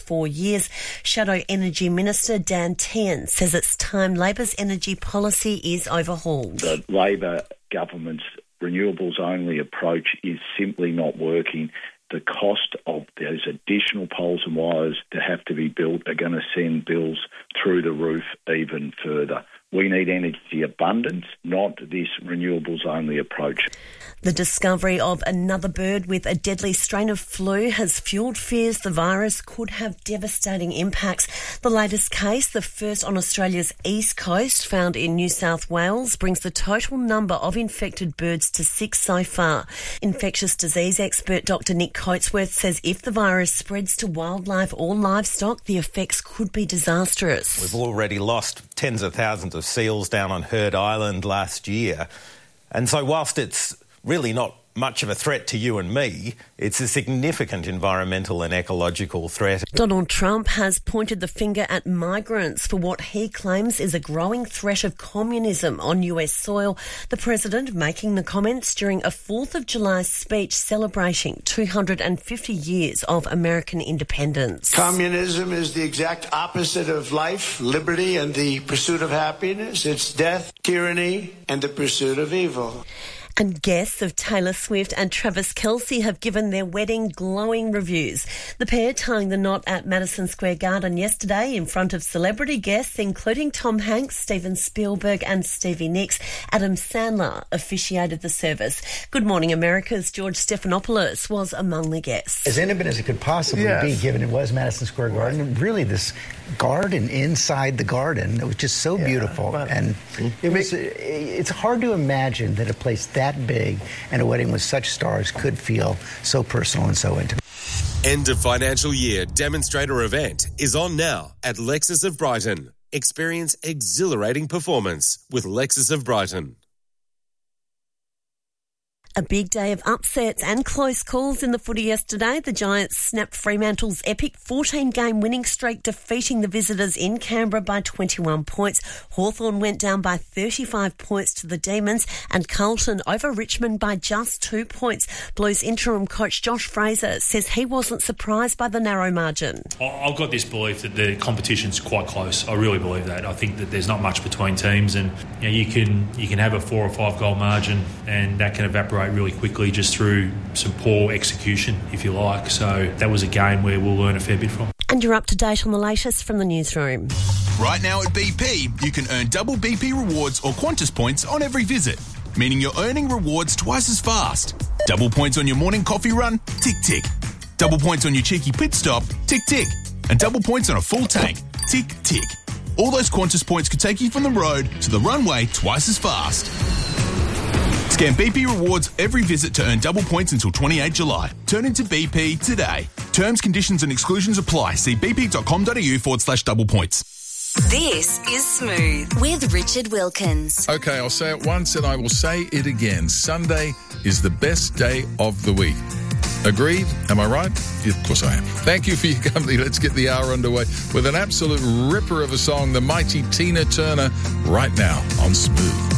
4 years. Shadow Energy Minister Dan Tehan says it's time Labor's energy policy is overhauled. The Labor government's renewables-only approach is simply not working. The cost of those additional poles and wires that have to be built are going to send bills through the roof even further. We need energy abundance, not this renewables-only approach. The discovery of another bird with a deadly strain of flu has fuelled fears the virus could have devastating impacts. The latest case, the first on Australia's east coast, found in New South Wales, brings the total number of infected birds to 6 so far. Infectious disease expert Dr. Nick Coatsworth says if the virus spreads to wildlife or livestock, the effects could be disastrous. We've already lost tens of thousands of seals down on Heard Island last year. And so whilst it's really not much of a threat to you and me, it's a significant environmental and ecological threat. Donald Trump has pointed the finger at migrants for what he claims is a growing threat of communism on US soil. The president making the comments during a 4th of July speech celebrating 250 years of American independence. Communism is the exact opposite of life, liberty, and the pursuit of happiness. It's death, tyranny, and the pursuit of evil. And guests of Taylor Swift and Travis Kelce have given their wedding glowing reviews. The pair tying the knot at Madison Square Garden yesterday in front of celebrity guests including Tom Hanks, Steven Spielberg and Stevie Nicks. Adam Sandler officiated the service. Good Morning America's George Stephanopoulos was among the guests. As intimate as it could possibly be, given it was Madison Square Garden, and really this garden inside the garden, it was just so beautiful. And it's hard to imagine that a place that big and a wedding with such stars could feel so personal and so intimate. End of financial year demonstrator event is on now at Lexus of Brighton. Experience exhilarating performance with Lexus of Brighton. A big day of upsets and close calls in the footy yesterday. The Giants snapped Fremantle's epic 14-game winning streak, defeating the visitors in Canberra by 21 points. Hawthorn went down by 35 points to the Demons, and Carlton over Richmond by just 2 points. Blues interim coach Josh Fraser says he wasn't surprised by the narrow margin. I've got this belief that the competition's quite close. I really believe that. I think that there's not much between teams, and you can have a 4 or 5 goal margin, and that can evaporate really quickly just through some poor execution, if you like. So that was a game where we'll learn a fair bit from. And you're up to date on the latest from the newsroom. Right now at BP, you can earn double BP rewards or Qantas points on every visit, meaning you're earning rewards twice as fast. Double points on your morning coffee run? Tick, tick. Double points on your cheeky pit stop? Tick, tick. And double points on a full tank? Tick, tick. All those Qantas points could take you from the road to the runway twice as fast. Scan BP Rewards every visit to earn double points until 28 July. Turn into BP today. Terms, conditions and exclusions apply. See bp.com.au/double points. This is Smooth with Richard Wilkins. Okay, I'll say it once and I will say it again. Sunday is the best day of the week. Agreed? Am I right? Yeah, of course I am. Thank you for your company. Let's get the hour underway with an absolute ripper of a song, the mighty Tina Turner, right now on Smooth.